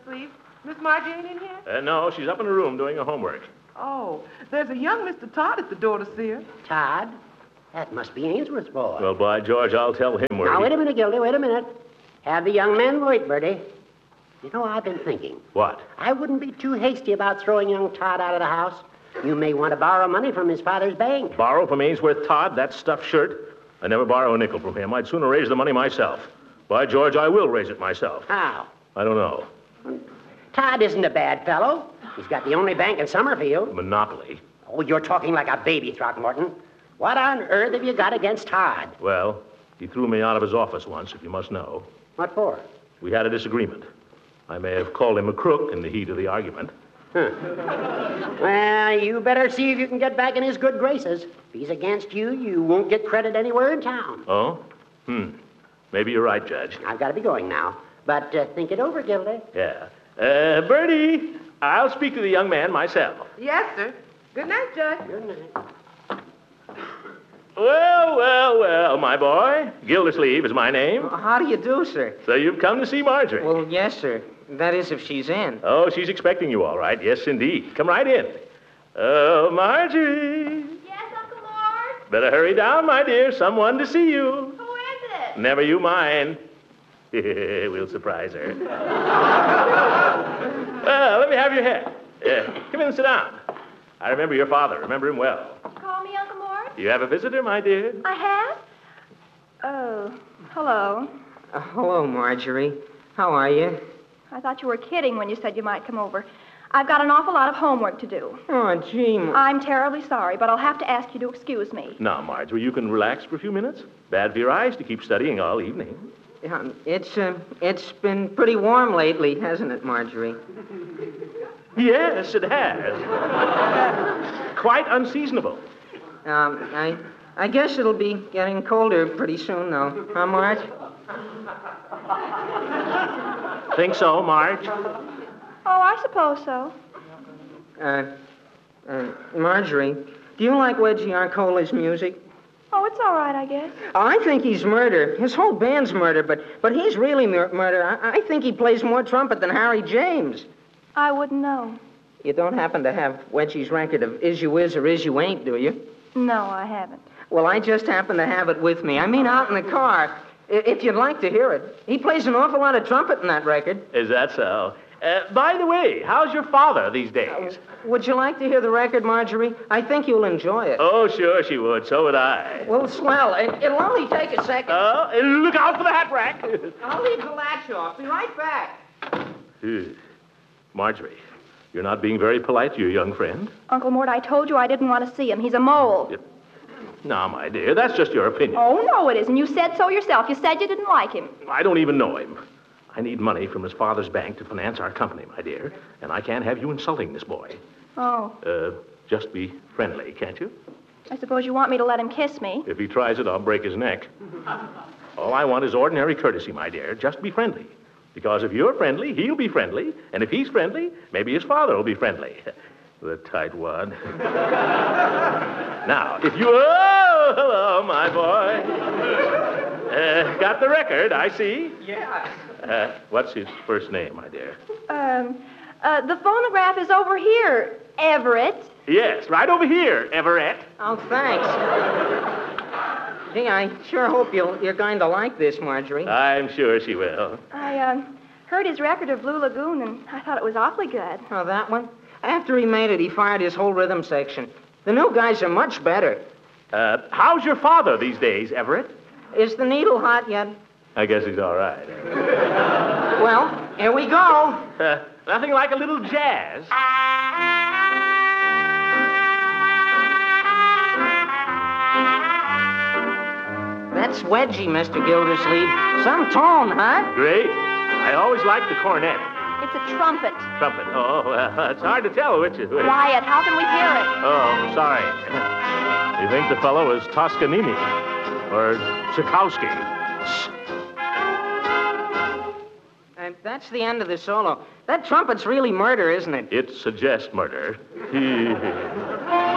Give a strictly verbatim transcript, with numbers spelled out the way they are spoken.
Gildersleeve. Miss Margie ain't in here? Uh, no, she's up in her room doing her homework. Oh, there's a young Mister Todd at the door to see her. Todd? That must be Ainsworth's boy. Well, by George, I'll tell him where Now, he... wait a minute, Gildy, wait a minute. Have the young man wait, Bertie. You know, I've been thinking. What? I wouldn't be too hasty about throwing young Todd out of the house. You may want to borrow money from his father's bank. Borrow from Ainsworth Todd, that stuffed shirt? I never borrow a nickel from him. I'd sooner raise the money myself. By George, I will raise it myself. How? I don't know. Todd isn't a bad fellow. He's got the only bank in Summerfield. Monopoly. Oh, you're talking like a baby, Throckmorton. What on earth have you got against Todd? Well, he threw me out of his office once, if you must know. What for? We had a disagreement. I may have called him a crook in the heat of the argument. Huh. Well, you better see if you can get back in his good graces. If he's against you, you won't get credit anywhere in town. Oh? Hmm. Maybe you're right, Judge. I've got to be going now. But uh, think it over, Gildy. Yeah. Uh, Bertie, I'll speak to the young man myself. Yes, sir. Good night, Judge. Good night. Well, well, well, my boy. Gildersleeve is my name. How do you do, sir? So you've come to see Marjorie. Well, yes, sir. That is, if she's in. Oh, she's expecting you, all right. Yes, indeed. Come right in. Oh, Marjorie. Yes, Uncle Mort? Better hurry down, my dear. Someone to see you. Who is it? Never you mind. We'll surprise her. Well, let me have your hat. Uh, come in and sit down. I remember your father. Remember him well. Call me Uncle Mort? You have a visitor, my dear? I have? Oh, hello. Uh, hello, Marjorie. How are you? I thought you were kidding when you said you might come over. I've got an awful lot of homework to do. Oh, gee. Ma- I'm terribly sorry, but I'll have to ask you to excuse me. Now, Marjorie, you can relax for a few minutes. Bad for your eyes to keep studying all evening. Yeah, it's, uh, it's been pretty warm lately, hasn't it, Marjorie? Yes, it has. Quite unseasonable. Um, I, I guess it'll be getting colder pretty soon, though. Huh, Marge? Think so, Marge? Oh, I suppose so. Uh, uh, Marjorie, do you like Wedgie Arcola's music? Oh, it's all right, I guess. I think he's murder. His whole band's murder, but but he's really mur- murder. I, I think he plays more trumpet than Harry James. I wouldn't know. You don't happen to have Wedgie's record of Is You Is or Is You Ain't, do you? No, I haven't. Well, I just happen to have it with me. I mean, out in the car. I- If you'd like to hear it. He plays an awful lot of trumpet in that record. Is that so? Uh, by the way, how's your father these days? Would you like to hear the record, Marjorie? I think you'll enjoy it. Oh, sure she would. So would I. Well, swell. It, it'll only take a second. Oh, and look out for the hat rack. I'll leave the latch off. Be right back. Phew. Marjorie, you're not being very polite to your young friend. Uncle Mort, I told you I didn't want to see him. He's a mole. Yep. Now, my dear, that's just your opinion. Oh, no, it isn't. You said so yourself. You said you didn't like him. I don't even know him. I need money from his father's bank to finance our company, my dear, and I can't have you insulting this boy. Oh, Uh, just be friendly, can't you? I suppose you want me to let him kiss me. If he tries it, I'll break his neck. All I want is ordinary courtesy, my dear. Just be friendly. Because if you're friendly, he'll be friendly. And if he's friendly, maybe his father will be friendly. The tightwad. Now, if you... Oh, hello, my boy. Uh, got the record, I see. Yeah. Uh, what's his first name, my dear? Um, uh, the phonograph is over here, Everett. Yes, right over here, Everett. Oh, thanks. Gee, I sure hope you'll, you're going to like this, Marjorie. I'm sure she will. I, um, heard his record of Blue Lagoon, and I thought it was awfully good. Oh, that one? After he made it, he fired his whole rhythm section. The new guys are much better. Uh, how's your father these days, Everett? Is the needle hot yet? I guess he's all right. Well, here we go. Uh, nothing like a little jazz. That's Wedgie, Mister Gildersleeve. Some tone, huh? Great. I always liked the cornet. It's a trumpet. Trumpet. Oh, well, it's hard to tell which is which. Wyatt, how can we hear it? Oh, sorry. You think the fellow is Toscanini or Tchaikovsky? And that's the end of the solo. That trumpet's really murder, isn't it? It suggests murder.